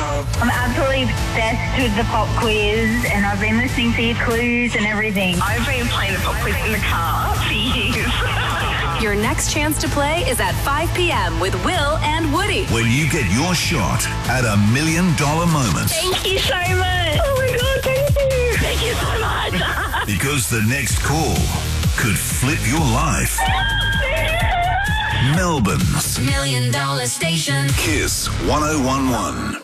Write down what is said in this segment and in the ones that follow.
I'm absolutely obsessed with the pop quiz, and I've been listening to your clues and everything. I've been playing the pop quiz in the car for years. Your next chance to play is at 5 p.m. with Will and Woody. When you get your shot at $1 million moment. Thank you so much. Oh my God, thank you. Thank you so much. Because the next call could flip your life. Melbourne's $1 Million Station. Kiss 1011.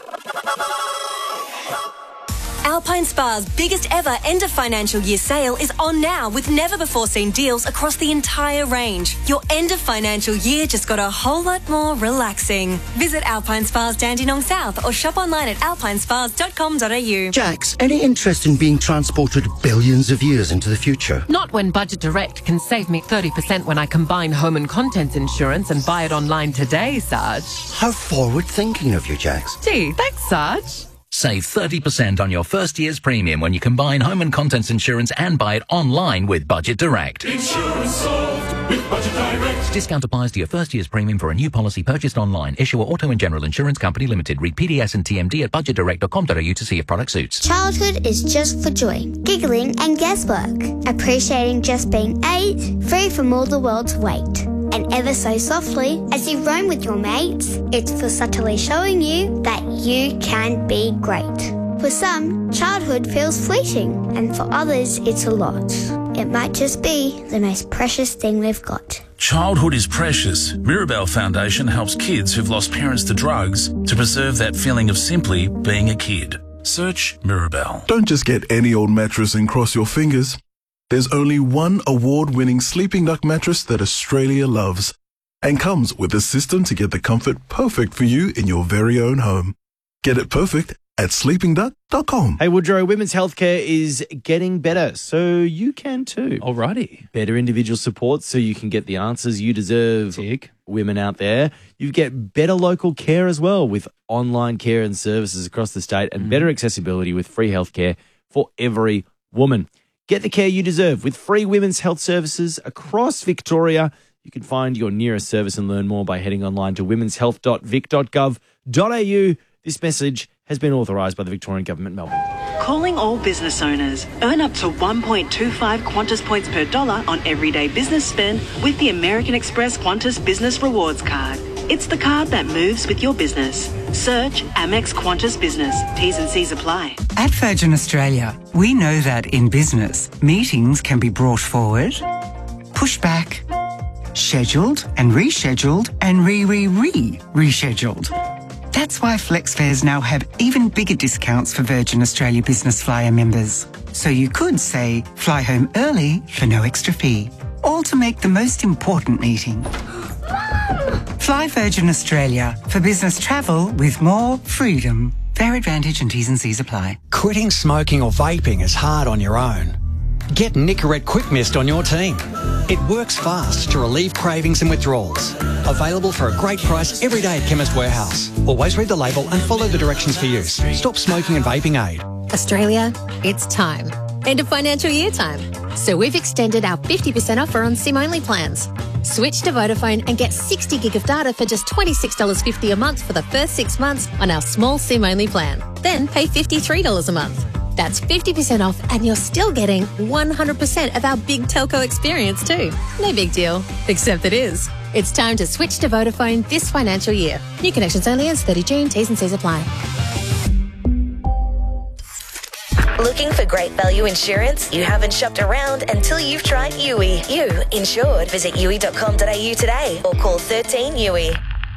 Alpine Spa's biggest ever end of financial year sale is on now with never-before-seen deals across the entire range. Your end of financial year just got a whole lot more relaxing. Visit Alpine Spa's Dandenong South or shop online at alpinespas.com.au. Jax, any interest in being transported billions of years into the future? Not when Budget Direct can save me 30% when I combine home and contents insurance and buy it online today, Sarge. How forward-thinking of you, Jax. Gee, thanks, Sarge. Save 30% on your first year's premium when you combine home and contents insurance and buy it online with Budget Direct. Insurance solved with Budget Direct. Discount applies to your first year's premium for a new policy purchased online. Issuer Auto and General Insurance Company Limited. Read PDS and TMD at budgetdirect.com.au to see if product suits. Childhood is just for joy, giggling and guesswork. Appreciating just being 8, free from all the world's weight. And ever so softly, as you roam with your mates, it's for subtly showing you that you can be great. For some, childhood feels fleeting, and for others, it's a lot. It might just be the most precious thing we've got. Childhood is precious. Mirabelle Foundation helps kids who've lost parents to drugs to preserve that feeling of simply being a kid. Search Mirabelle. Don't just get any old mattress and cross your fingers. There's only one award-winning Sleeping Duck mattress that Australia loves and comes with a system to get the comfort perfect for you in your very own home. Get it perfect at sleepingduck.com. Hey, Woodrow, women's healthcare is getting better, so you can too. Alrighty. Better individual support so you can get the answers you deserve. Tick. Women out there. You get better local care as well with online care and services across the state and better accessibility with free healthcare for every woman. Get the care you deserve with free women's health services across Victoria. You can find your nearest service and learn more by heading online to womenshealth.vic.gov.au. This message has been authorised by the Victorian Government, Melbourne. Calling all business owners. Earn up to 1.25 Qantas points per dollar on everyday business spend with the American Express Qantas Business Rewards Card. It's the card that moves with your business. Search Amex Qantas Business. T's and C's apply. At Virgin Australia, we know that in business, meetings can be brought forward, pushed back, scheduled and rescheduled and rescheduled. That's why FlexFares now have even bigger discounts for Virgin Australia Business Flyer members. So you could, say, fly home early for no extra fee, all to make the most important meeting. Fly Virgin Australia for business travel with more freedom. Fair advantage and T's and C's apply. Quitting smoking or vaping is hard on your own. Get Nicorette Quick Mist on your team. It works fast to relieve cravings and withdrawals. Available for a great price every day at Chemist Warehouse. Always read the label and follow the directions for use. Stop smoking and vaping aid. Australia, it's time. End of financial year time. So we've extended our 50% offer on SIM-only plans. Switch to Vodafone and get 60 gig of data for just $26.50 a month for the first 6 months on our small SIM-only plan. Then pay $53 a month. That's 50% off and you're still getting 100% of our big telco experience too. No big deal, except it is. It's time to switch to Vodafone this financial year. New connections only as 30 June. T's and C's apply. Looking for great value insurance? You haven't shopped around until you've tried Yui. You insured. Visit yui.com.au today or call 13 Yui.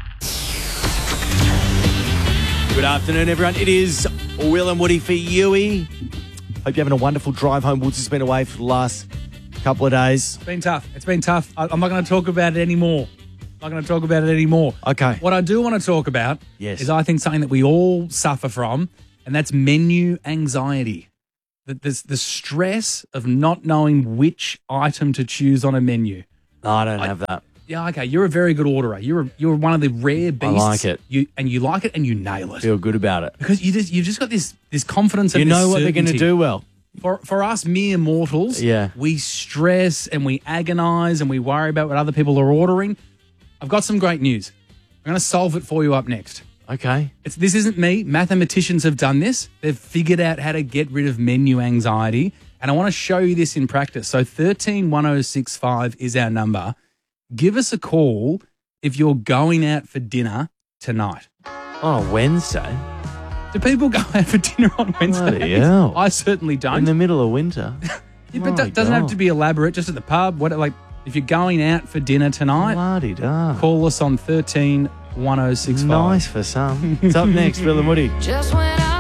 Good afternoon, everyone. It is Will and Woody for Yui. Hope you're having a wonderful drive home. Woods has been away for the last couple of days. It's been tough. I'm not going to talk about it anymore. Okay. What I do want to talk about is I think something that we all suffer from, and that's menu anxiety. There's the stress of not knowing which item to choose on a menu. No, I don't have that. Yeah, okay. You're a very good orderer. You're one of the rare beasts. I like it. You like it and you nail it. Feel good about it. Because you've just got this confidence and you this know what certainty. they're going to do well. For us mere mortals, we stress and we agonise and we worry about what other people are ordering. I've got some great news. I'm going to solve it for you up next. Okay. This isn't me. Mathematicians have done this. They've figured out how to get rid of menu anxiety. And I want to show you this in practice. So 131065 is our number. Give us a call if you're going out for dinner tonight. On a Wednesday? Do people go out for dinner on Wednesdays? Bloody hell. I certainly don't. In the middle of winter? Yeah, but it doesn't have to be elaborate, just at the pub. If you're going out for dinner tonight, call us on 131065. Nice for some. It's up next, Bill and Woody. Just when I